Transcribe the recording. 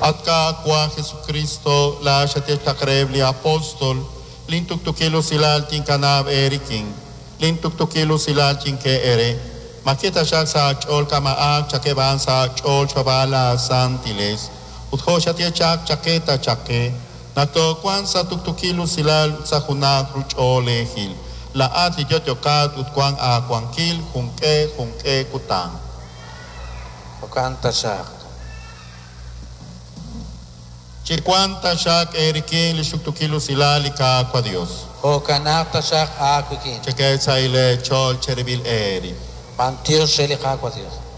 At kakwa Jesucristo la shatia chakrebli apostol, lintuk tukilo silal tin kanab eriking, lintuk tukilo silal tin ke ere, makita shak sa chol kamaak chakeban sa chol chabala santiles, utho shatia chak chaketa chake, nato kwan sa tuktukilo silal sa hunak ruchole hil, laat li jotokat utkwang a kwangkil hunke kutang. Okanta shak. Chikwanta shak erikin li shuktukilo silal ika kwa Dios. Okanata shak akukin. Cheke sa ile chol cherebil eri. Pantir sheli kakwa Dios.